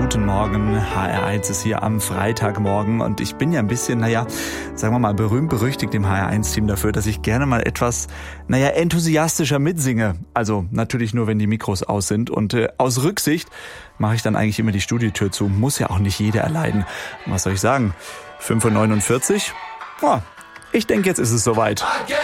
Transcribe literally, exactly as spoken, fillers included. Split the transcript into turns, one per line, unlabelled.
guten Morgen. H R eins ist hier am Freitagmorgen und ich bin ja ein bisschen, naja, sagen wir mal, berühmt-berüchtigt im H R eins Team dafür, dass ich gerne mal etwas, naja, enthusiastischer mitsinge. Also natürlich nur, wenn die Mikros aus sind und äh, aus Rücksicht mache ich dann eigentlich immer die Studiotür zu. Muss ja auch nicht jeder erleiden. Was soll ich sagen? fünf Uhr neunundvierzig? Oh, ich denke, jetzt ist es soweit.